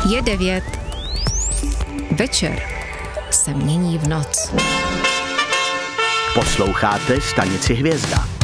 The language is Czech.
Je 9. Večer se mění v noc. Posloucháte Stanici Hvězda.